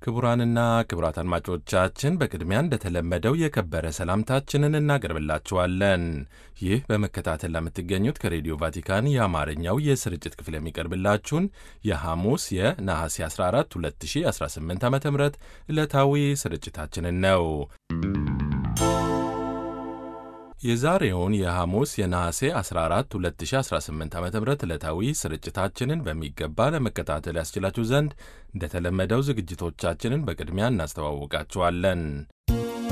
ክቡራንና ክቡራት አድማጮቻችን በቅድሚያ እንደተለመደው የከበረ ሰላምታችንን እናቀርብላችኋለን። ይህ በመከታተል ለምትገኙት ከሬዲዮ ቫቲካን የአማርኛው የስርጭት ክፍል የሚቀርብላችሁን የሐሙስ የነሐሴ 14 2018 ዓ ም ዕለታዊ ስርጭታችንን ነው። የዛሬውን የሐሙስ የነሐሴ 14 2018 ዓ ም ዕለታዊ ስርጭታችንን በሚገባ ለመከታተል ያስችላችሁ ዘንድ እንደተለመደው ዝግጅቶቻችንን በቅድሚያ እናስተዋውቃችኋለን።